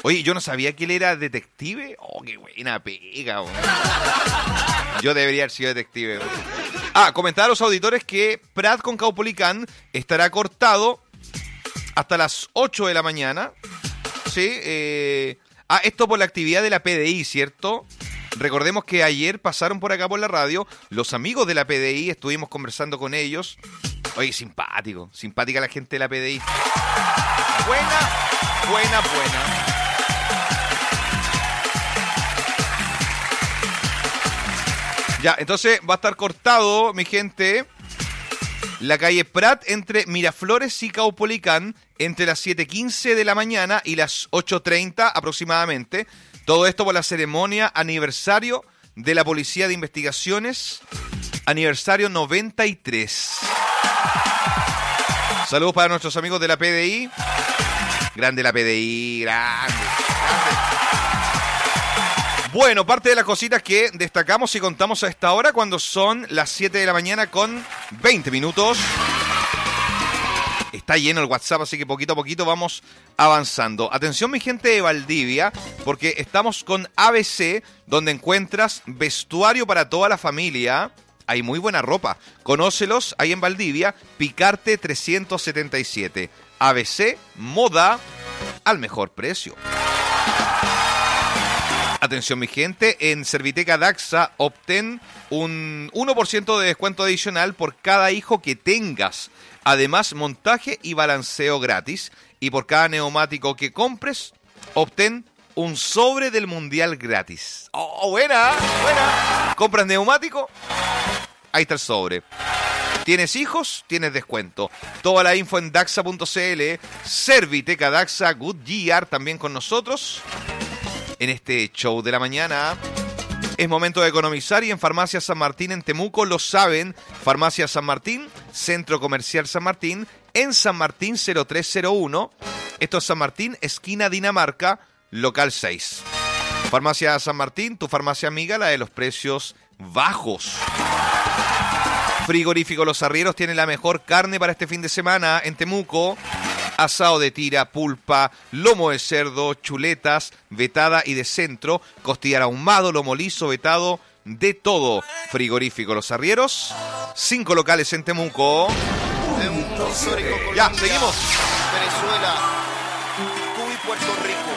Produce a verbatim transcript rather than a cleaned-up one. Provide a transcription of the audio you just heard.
Oye, yo no sabía que él era detective. Oh, qué buena pega, güey. Yo debería haber sido detective, güey. Ah, comentar a los auditores que Prat con Caupolicán estará cortado hasta las ocho de la mañana. Sí, eh... Ah, esto por la actividad de la P D I, ¿cierto? Recordemos que ayer pasaron por acá por la radio los amigos de la P D I, estuvimos conversando con ellos. Oye, simpático, simpática la gente de la P D I. Buena, buena, buena. Ya, entonces va a estar cortado, mi gente, la calle Prat entre Miraflores y Caupolicán entre las siete quince de la mañana y las ocho treinta aproximadamente. Todo esto por la ceremonia aniversario de la Policía de Investigaciones, aniversario noventa y tres. Saludos para nuestros amigos de la P D I. Grande la P D I, grande, grande. Bueno, parte de las cositas que destacamos y contamos a esta hora cuando son las siete de la mañana con veinte minutos. Está lleno el WhatsApp, así que poquito a poquito vamos avanzando. Atención, mi gente de Valdivia, porque estamos con A B C, donde encuentras vestuario para toda la familia. Hay muy buena ropa. Conócelos ahí en Valdivia, Picarte trescientos setenta y siete. A B C, moda al mejor precio. Atención, mi gente, en Serviteca Daxa obtén un uno por ciento de descuento adicional por cada hijo que tengas. Además, montaje y balanceo gratis. Y por cada neumático que compres, obtén un sobre del Mundial gratis. ¡Oh, buena! ¡Buena! ¿Compras neumático? Ahí está el sobre. ¿Tienes hijos? Tienes descuento. Toda la info en daxa punto c l. Serviteca Daxa, Goodyear también con nosotros en este show de la mañana. Es momento de economizar y en Farmacia San Martín en Temuco lo saben. Farmacia San Martín, Centro Comercial San Martín, en San Martín cero tres cero uno. Esto es San Martín, esquina Dinamarca, local seis. Farmacia San Martín, tu farmacia amiga, la de los precios bajos. Frigorífico Los Arrieros tiene la mejor carne para este fin de semana en Temuco. Asado de tira, pulpa, lomo de cerdo, chuletas, vetada y de centro, costillar ahumado, lomo liso, vetado, de todo. Frigorífico Los Arrieros, cinco locales en Temuco. De un histórico Colombia, Ya, seguimos. Venezuela, Cuba y Puerto Rico.